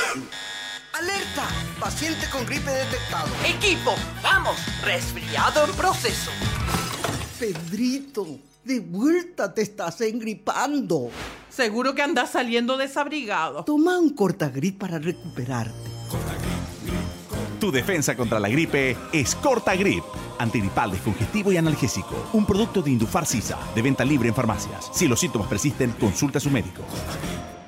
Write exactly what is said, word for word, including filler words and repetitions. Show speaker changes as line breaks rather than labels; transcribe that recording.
¡Alerta! Paciente con gripe detectado.
Equipo, vamos, resfriado en proceso.
Pedrito, de vuelta te estás engripando.
Seguro que andas saliendo desabrigado.
Toma un Cortagrip para recuperarte.
Tu defensa contra la gripe es Cortagrip. Antigripal, descongestivo y analgésico. Un producto de Indufar Sisa, de venta libre en farmacias. Si los síntomas persisten, consulta a su médico.